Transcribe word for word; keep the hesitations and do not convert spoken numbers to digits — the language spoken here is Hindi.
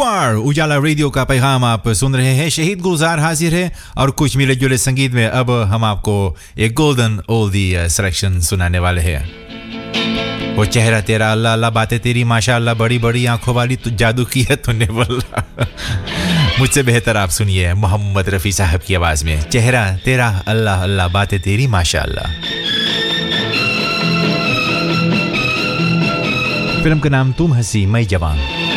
कुमार उजाला रेडियो का पैगाम आप सुन रहे हैं। शहीद गुलजार हाजिर है और कुछ मिले जुले संगीत में अब हम आपको एक गोल्डन ओल्डी सिलेक्शन सुनाने वाले हैं। वो चेहरा तेरा अल्लाह अल्लाह बातें तेरी माशाअल्लाह बड़ी बड़ी आंखों वाली तू जादू की है तूने वल्ला। मुझसे बेहतर आप सुनिए मोहम्मद रफ़ी साहब की आवाज़ में चेहरा तेरा अल्लाह अल्लाह बातें तेरी माशाअल्लाह। फिल्म का नाम तुम हंसी मैं जवान।